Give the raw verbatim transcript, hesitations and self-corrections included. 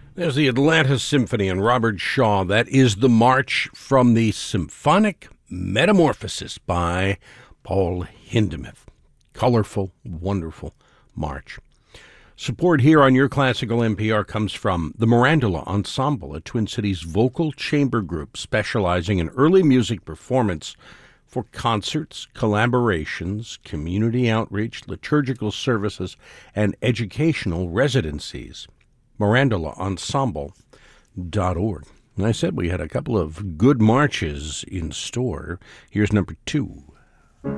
There's the Atlanta Symphony and Robert Shaw. That is the march from the Symphonic Metamorphosis by Paul Hindemith. Colorful, wonderful march. Support here on Your Classical N P R comes from the Mirandola Ensemble, a Twin Cities vocal chamber group specializing in early music performance for concerts, collaborations, community outreach, liturgical services, and educational residencies. Mirandola Ensemble dot org. And I said we had a couple of good marches in store. Here's number two.